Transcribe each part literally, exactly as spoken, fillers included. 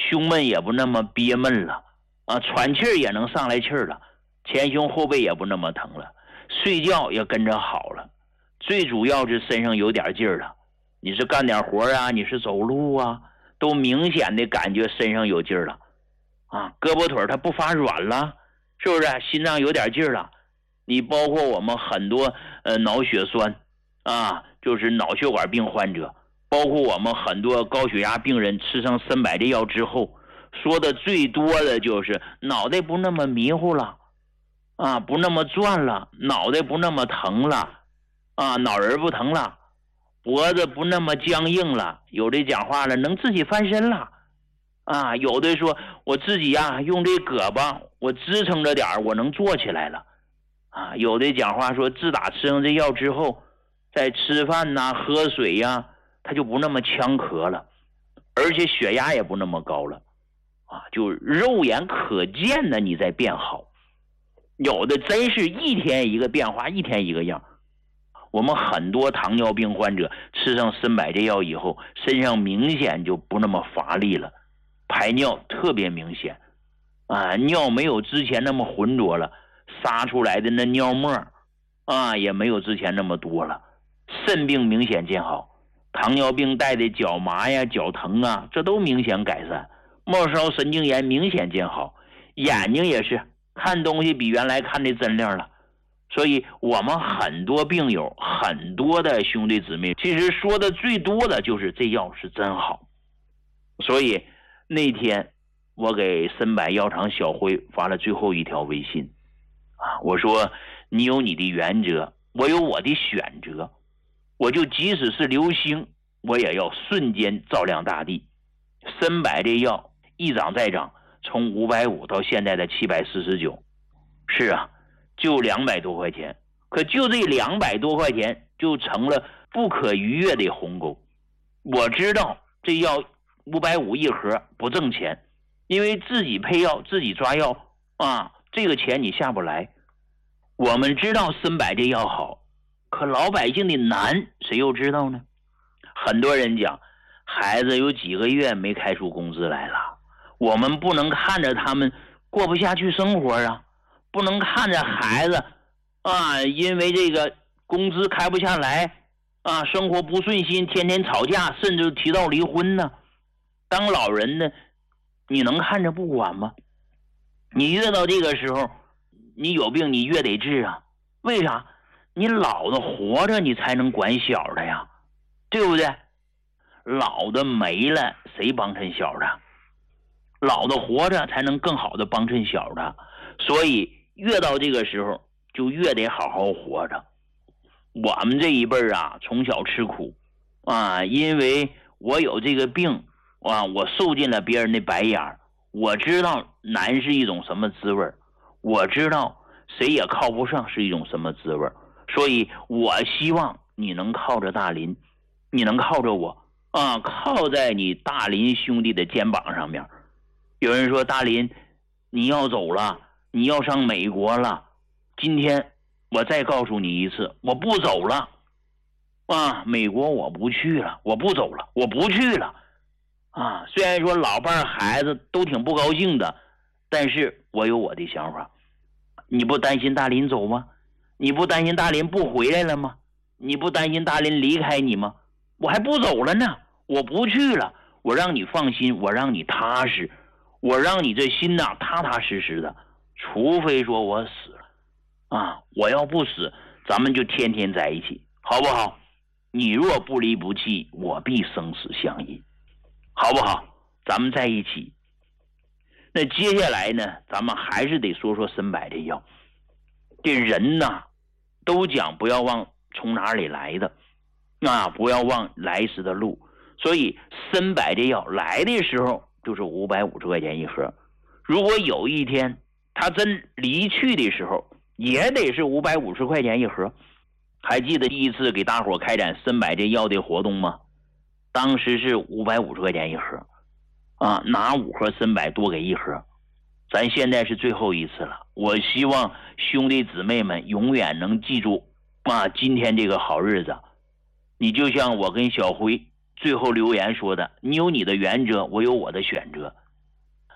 胸闷也不那么憋闷了啊，喘气儿也能上来气儿了，前胸后背也不那么疼了，睡觉也跟着好了，最主要是身上有点劲儿了。你是干点活啊，你是走路啊，都明显的感觉身上有劲儿了啊，胳膊腿它不发软了，是不是？心脏有点劲儿了。你包括我们很多呃脑血栓啊，就是脑血管病患者，包括我们很多高血压病人吃上参百这药之后，说的最多的就是脑袋不那么迷糊了啊，不那么转了，脑袋不那么疼了啊，脑仁不疼了，脖子不那么僵硬了，有的讲话了能自己翻身了啊，有的说我自己呀、啊、用这胳膊我支撑着点我能坐起来了啊，有的讲话说自打吃上这药之后，在吃饭呐、啊、喝水呀、啊，他就不那么呛咳了，而且血压也不那么高了啊，就肉眼可见的你在变好。有的真是一天一个变化，一天一个样。我们很多糖尿病患者吃上参百这药以后，身上明显就不那么乏力了，排尿特别明显啊，尿没有之前那么浑浊了，撒出来的那尿沫啊也没有之前那么多了，肾病明显见好，糖尿病带的脚麻呀、脚疼啊，这都明显改善，末梢神经炎明显见好，眼睛也是看东西比原来看的真亮了。所以我们很多病友，很多的兄弟姊妹，其实说的最多的就是这药是真好。所以那天我给参百药厂小辉发了最后一条微信啊，我说你有你的原则，我有我的选择，我就即使是流星，我也要瞬间照亮大地。参百这药一涨再涨，从五百五到现在的七百四十九，是啊，就两百多块钱，可就这两百多块钱就成了不可逾越的鸿沟。我知道这药五百五一盒不挣钱，因为自己配药自己抓药啊，这个钱你下不来。我们知道参百这药好，可老百姓的难谁又知道呢？很多人讲孩子有几个月没开出工资来了，我们不能看着他们过不下去生活啊，不能看着孩子啊，因为这个工资开不下来啊，生活不顺心，天天吵架，甚至提到离婚呢。当老人呢，你能看着不管吗？你越到这个时候，你有病你越得治啊。为啥？你老的活着，你才能管小的呀，对不对？老的没了，谁帮衬小的？老的活着才能更好的帮衬小的。所以越到这个时候就越得好好活着。我们这一辈儿啊，从小吃苦啊，因为我有这个病啊，我受尽了别人的白眼，我知道难是一种什么滋味，我知道谁也靠不上是一种什么滋味，所以我希望你能靠着大林，你能靠着我啊，靠在你大林兄弟的肩膀上面。有人说大林你要走了，你要上美国了，今天我再告诉你一次，我不走了啊，美国我不去了，我不走了，我不去了啊。虽然说老伴孩子都挺不高兴的，但是我有我的想法。你不担心大林走吗？你不担心大林不回来了吗？你不担心大林离开你吗？我还不走了呢，我不去了，我让你放心，我让你踏实，我让你这心呐踏踏实实的，除非说我死了啊，我要不死，咱们就天天在一起，好不好？你若不离不弃，我必生死相依，好不好？咱们在一起。那接下来呢，咱们还是得说说参百这药。这人呐，都讲不要忘从哪里来的啊，不要忘来时的路。所以参百这药来的时候就是五百五十块钱一盒，如果有一天他真离去的时候，也得是五百五十块钱一盒。还记得第一次给大伙开展参百这药的活动吗？当时是五百五十块钱一盒啊，拿五盒参百多给一盒。咱现在是最后一次了，我希望兄弟姊妹们永远能记住啊，今天这个好日子。你就像我跟小辉最后留言说的，你有你的原则，我有我的选择。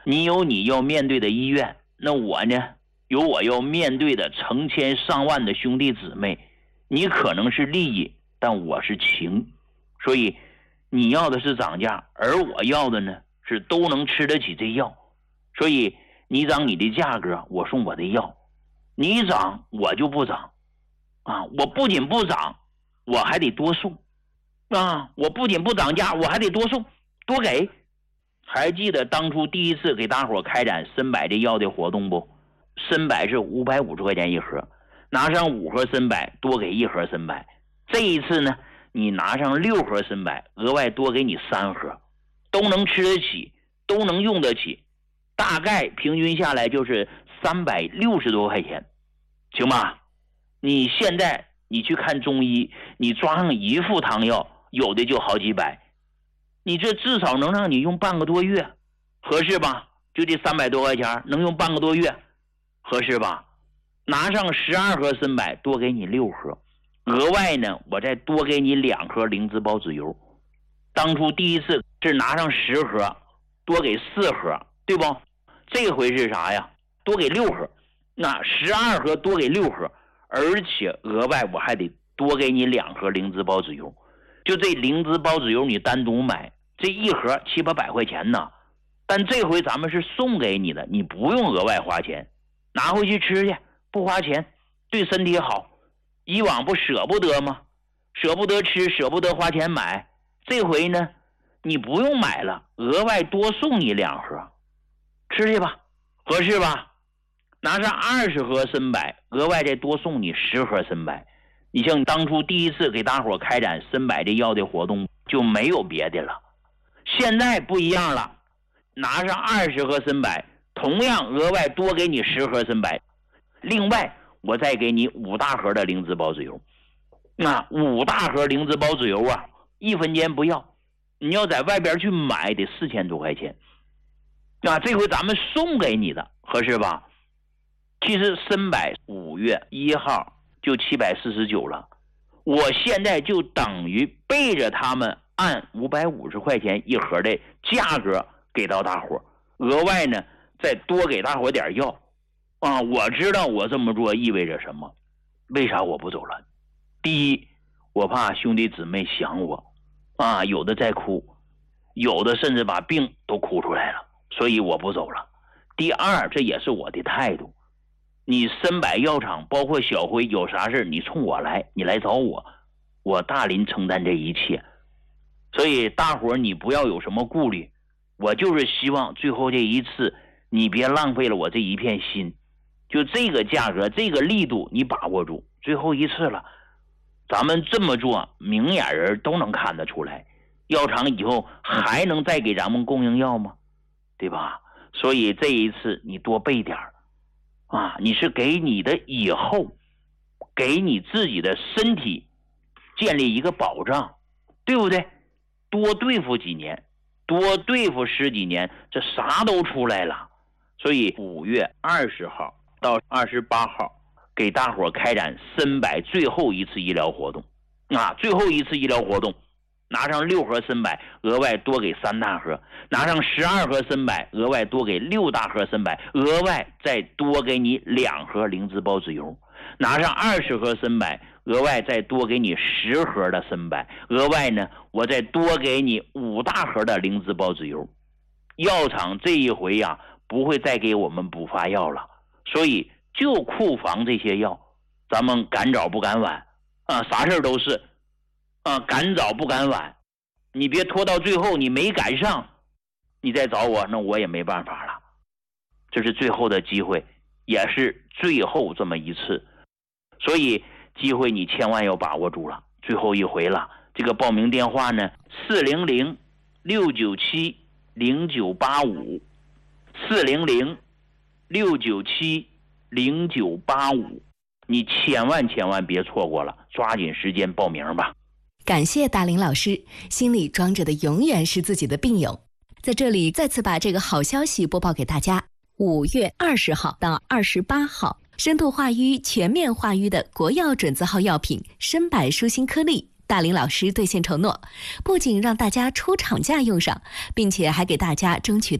你有你要面对的医院，那我呢有我要面对的成千上万的兄弟姊妹。你可能是利益，但我是情，所以你要的是涨价，而我要的呢是都能吃得起这药。所以你涨你的价格，我送我的药，你涨我就不涨啊！我不仅不涨，我还得多送啊！我不仅不涨价，我还得多送多给。还记得当初第一次给大伙开展参百这药的活动不？参百是五百五十块钱一盒，拿上五盒参百多给一盒参百。这一次呢，你拿上六盒参百，额外多给你三盒，都能吃得起，都能用得起，大概平均下来就是三百六十多块钱，行吗？你现在你去看中医，你抓上一副汤药，有的就好几百，你这至少能让你用半个多月，合适吧？就这三百多块钱能用半个多月，合适吧？拿上十二盒参百，多给你六盒，额外呢我再多给你两盒灵芝孢子油。当初第一次是拿上十盒，多给四盒，对不？这回是啥呀？多给六盒，那十二盒多给六盒，而且额外我还得多给你两盒灵芝孢子油。就这灵芝孢子油你单独买，这一盒七八百块钱呢，但这回咱们是送给你的，你不用额外花钱，拿回去吃去，不花钱，对身体好。以往不舍不得吗？舍不得吃，舍不得花钱买，这回呢你不用买了，额外多送你两盒，吃去吧，合适吧？拿上二十盒参百，额外再多送你十盒参百。你像当初第一次给大伙开展参百这药的活动，就没有别的了。现在不一样了，拿上二十盒参百，同样额外多给你十盒参百，另外我再给你五大盒的灵芝孢子油。那五大盒灵芝孢子油啊，一分钱不要，你要在外边去买得四千多块钱。那这回咱们送给你的，合适吧？其实参百五月一号就七百四十九了，我现在就等于背着他们按五百五十块钱一盒的价格给到大伙，额外呢再多给大伙点药啊！我知道我这么做意味着什么，为啥我不走了？第一，我怕兄弟姊妹想我啊，有的在哭，有的甚至把病都哭出来了，所以我不走了。第二，这也是我的态度。你参百药厂包括小辉有啥事你冲我来，你来找我，我大林承担这一切。所以大伙你不要有什么顾虑，我就是希望最后这一次你别浪费了我这一片心，就这个价格这个力度你把握住，最后一次了，咱们这么做明眼人都能看得出来，药厂以后还能再给咱们供应药吗？对吧？所以这一次你多备点啊，你是给你的以后给你自己的身体建立一个保障，对不对？多对付几年，多对付十几年，这啥都出来了。所以五月二十号到二十八号给大伙开展参百最后一次医疗活动啊，最后一次医疗活动，拿上六盒参百，额外多给三大盒；拿上十二盒参百，额外多给六大盒参百，额外再多给你两盒灵芝孢子油；拿上二十盒参百，额外再多给你十盒的参百，额外呢，我再多给你五大盒的灵芝孢子油。药厂这一回呀、啊，不会再给我们补发药了，所以就库房这些药，咱们赶早不赶晚啊，啥事都是。啊，赶早不赶晚，你别拖到最后你没赶上，你再找我，那我也没办法了。这是最后的机会，也是最后这么一次，所以机会你千万要把握住了，最后一回了。这个报名电话呢，四零零六九七零九八五，四零零六九七零九八五，你千万千万别错过了，抓紧时间报名吧。 感谢大林老师，心里装着的永远是自己的病友。在这里再次把这个好消息播报给大家，五月二十号到二十八号，深度化瘀、全面化瘀的国药准字号药品参百舒心颗粒，大林老师兑现承诺，不仅让大家出厂价用上，并且还给大家争取到